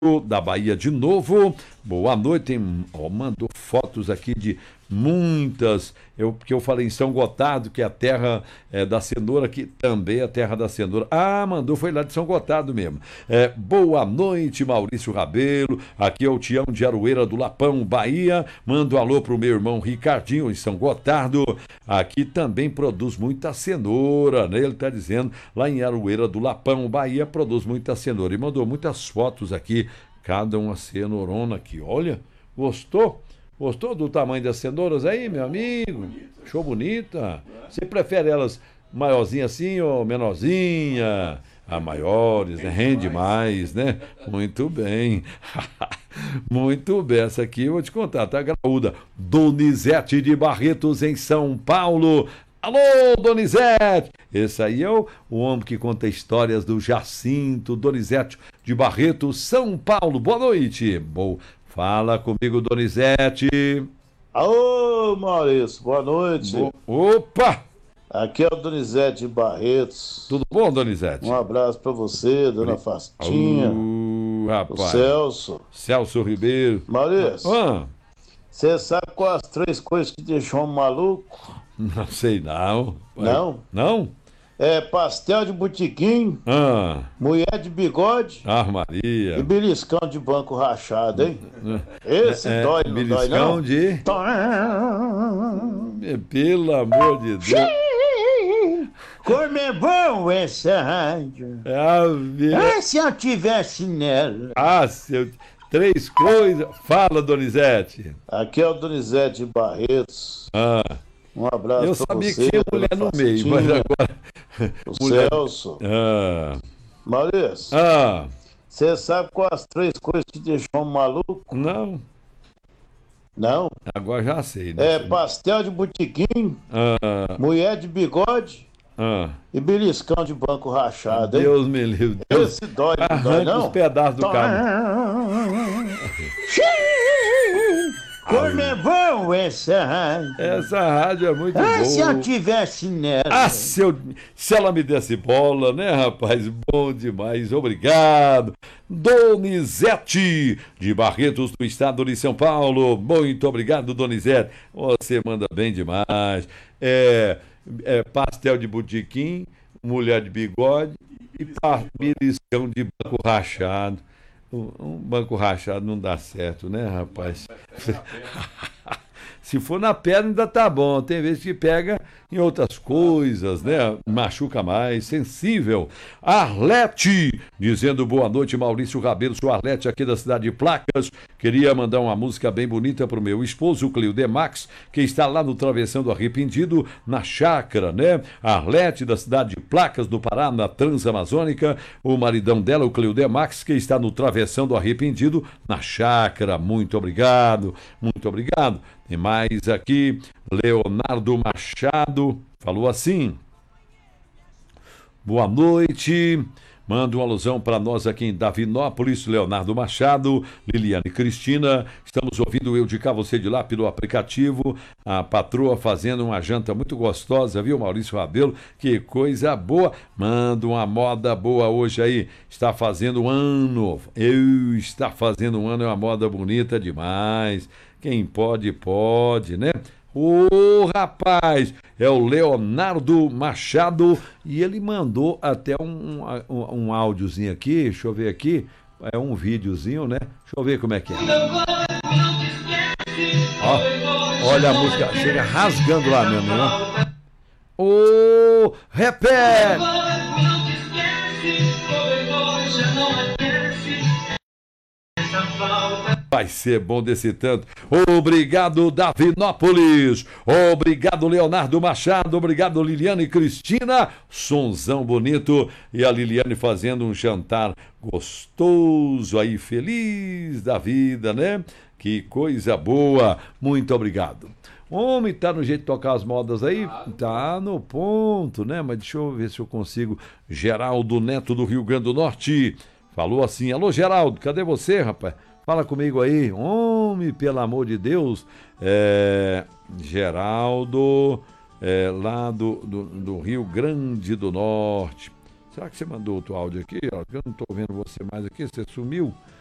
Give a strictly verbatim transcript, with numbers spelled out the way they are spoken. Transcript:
da Bahia de novo. Boa noite. Tem, ó, mandou fotos aqui de muitas, eu, porque eu falei em São Gotardo, que é a terra é, da cenoura, que também é a terra da cenoura. Ah, mandou, foi lá de São Gotardo mesmo. É, boa noite, Maurício Rabelo. Aqui é o Tião de Aroeira do Lapão, Bahia. Mando um alô pro meu irmão Ricardinho, em São Gotardo. Aqui também produz muita cenoura, né? Ele tá dizendo, lá em Aroeira do Lapão, Bahia, produz muita cenoura. E mandou muitas fotos aqui, cada uma cenourona aqui. Olha, gostou? Gostou do tamanho das cenouras aí, meu amigo? Show bonita. Você prefere elas maiorzinhas assim ou menorzinha? A maiores, né? Rende mais, né? Muito bem. Muito bem. Essa aqui eu vou te contar, tá graúda. Donizete de Barretos, em São Paulo. Alô, Donizete! Esse aí é o, o homem que conta histórias do Jacinto, Donizete de Barretos, São Paulo. Boa noite. Boa. Fala comigo, Donizete. Alô, Maurício, boa noite. Bo... Opa! Aqui é o Donizete de Barretos. Tudo bom, Donizete? Um abraço pra você, dona Fastinha. Uh, rapaz. O Celso. Celso Ribeiro. Maurício, Ah. Você sabe quais as três coisas que deixam um maluco? Não sei não. Não? Não? É pastel de botiquim, Ah. mulher de bigode Ah, Maria. e beliscão de banco rachado, hein? Esse é, dói, não dói não? Beliscão de... Pelo amor de Deus. Como é bom essa rádio. Ah, minha... Ah, se eu tivesse nela. Ah, se eu... Três coisas. Fala, Donizete. Aqui é o Donizete de Barretos. Ah. Um abraço eu pra sabia você. que tinha mulher no meio, mas agora... O mulher... Celso. Ah. Maurício. Ah. Você sabe quais as três coisas que deixam um maluco? Não. Não? Agora já sei, né? É pastel de botiquim, Ah. mulher de bigode Ah. e beliscão de banco rachado, hein? Deus me livre. Deus... Esse dói, não dói não? Os pedaços do cabo. Como é bom essa rádio. Essa rádio é muito ah, boa. se eu tivesse nela. Ah, se, eu, se ela me desse bola, né, rapaz? Bom demais. Obrigado. Donizete, de Barretos, do estado de São Paulo. Muito obrigado, Donizete. Você manda bem demais. É, é pastel de botiquim, mulher de bigode e beliscão de banco rachado. Um banco rachado não dá certo, né, rapaz? Se for na perna ainda tá bom. Tem vezes que pega em outras coisas, né? Machuca mais, sensível. Arlete, dizendo boa noite, Maurício Rabelo. Sou Arlete aqui da cidade de Placas. Queria mandar uma música bem bonita pro meu esposo, Cleudê Max, que está lá no Travessão do Arrependido, na chácara, né? Arlete, da cidade de Placas, do Pará, na Transamazônica. O maridão dela, o Cleudê Max, que está no Travessão do Arrependido, na chácara. Muito obrigado, muito obrigado. Tem mais aqui, Leonardo Machado, falou assim: boa noite, manda uma alusão para nós aqui em Davinópolis, Leonardo Machado, Liliane Cristina, estamos ouvindo Eu de Cá, Você de Lá pelo aplicativo, a patroa fazendo uma janta muito gostosa, viu, Maurício Rabelo? Que coisa boa, manda uma moda boa hoje aí, está fazendo um ano, eu está fazendo um ano, é uma moda bonita demais. Quem pode, pode, né? Ô, rapaz, é o Leonardo Machado e ele mandou até um, um, um áudiozinho aqui, deixa eu ver aqui, é um videozinho, né? Deixa eu ver como é que é. Ó, olha a música, chega rasgando lá mesmo, né? Ô, repete! Vai ser bom desse tanto. Obrigado, Davinópolis. Obrigado, Leonardo Machado. Obrigado, Liliane Cristina. Sonzão bonito. E a Liliane fazendo um jantar gostoso aí, feliz da vida, né? Que coisa boa. Muito obrigado. Homem, tá no jeito de tocar as modas aí? Tá no ponto, né? Mas deixa eu ver se eu consigo. Geraldo Neto, do Rio Grande do Norte. Falou assim: alô, Geraldo, cadê você, rapaz? Fala comigo aí, homem, pelo amor de Deus. É, Geraldo, é, lá do, do, do Rio Grande do Norte. Será que você mandou outro áudio aqui? Eu não estou vendo você mais aqui, você sumiu.